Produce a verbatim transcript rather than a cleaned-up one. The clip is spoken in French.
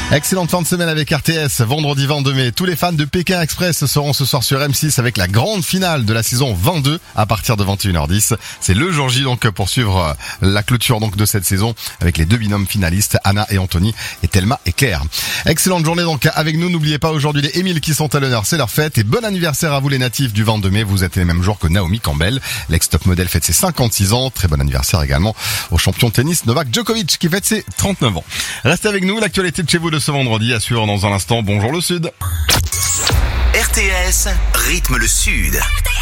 Excellente fin de semaine avec R T S, vendredi vingt-deux mai. Tous les fans de Pékin Express seront ce soir sur M six avec la grande finale de la saison vingt-deux à partir de vingt et une heures dix. C'est le jour J donc pour suivre la clôture donc de cette saison avec les deux binômes finalistes, Anna et Anthony et Thelma et Claire. Excellente journée donc avec nous. N'oubliez pas aujourd'hui les Émile qui sont à l'honneur, c'est leur fête et bon anniversaire à vous les natifs du vingt-deux mai. Vous êtes les mêmes jours que Naomi Campbell. L'ex-top modèle fête ses cinquante-six ans. Très bon anniversaire également au champion de tennis Novak Djokovic qui fête ses trente-neuf ans. Restez avec nous, l'actualité de chez vous de ce vendredi à suivre dans un instant. Bonjour le Sud. R T S, rythme le Sud.